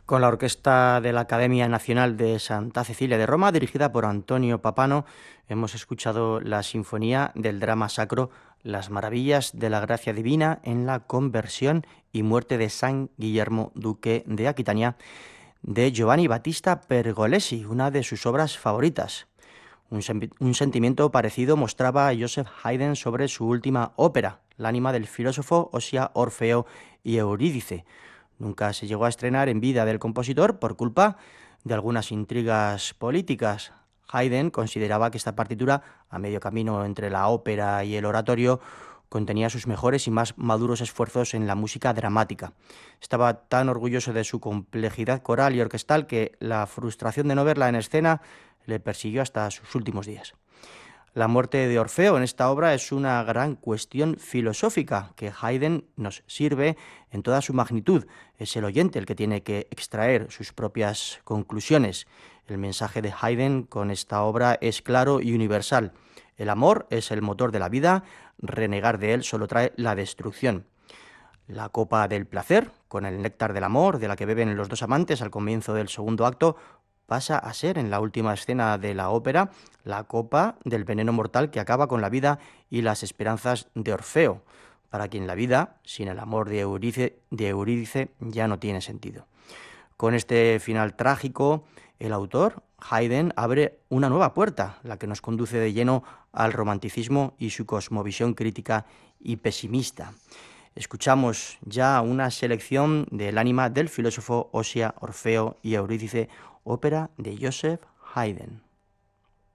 Con la orquesta de la Academia Nacional de Santa Cecilia de Roma, dirigida por Antonio Papano, hemos escuchado la sinfonía del drama sacro Las maravillas de la gracia divina en la conversión y muerte de San Guillermo, duque de Aquitania, de Giovanni Battista Pergolesi, una de sus obras favoritas. Un sentimiento parecido mostraba Joseph Haydn sobre su última ópera, L'ánima del filósofo, Osia, Orfeo y Eurídice. Nunca se llegó a estrenar en vida del compositor por culpa de algunas intrigas políticas. Haydn consideraba que esta partitura, a medio camino entre la ópera y el oratorio, contenía sus mejores y más maduros esfuerzos en la música dramática. Estaba tan orgulloso de su complejidad coral y orquestal que la frustración de no verla en escena le persiguió hasta sus últimos días. La muerte de Orfeo en esta obra es una gran cuestión filosófica que Haydn nos sirve en toda su magnitud. Es el oyente el que tiene que extraer sus propias conclusiones. El mensaje de Haydn con esta obra es claro y universal. El amor es el motor de la vida, renegar de él solo trae la destrucción. La copa del placer, con el néctar del amor de la que beben los dos amantes al comienzo del segundo acto, pasa a ser en la última escena de la ópera la copa del veneno mortal que acaba con la vida y las esperanzas de Orfeo, para quien la vida, sin el amor de Eurídice, ya no tiene sentido. Con este final trágico, el autor, Haydn, abre una nueva puerta, la que nos conduce de lleno al romanticismo y su cosmovisión crítica y pesimista. Escuchamos ya una selección del ánima del filósofo Osia, Orfeo y Eurídice, ópera de Joseph Haydn.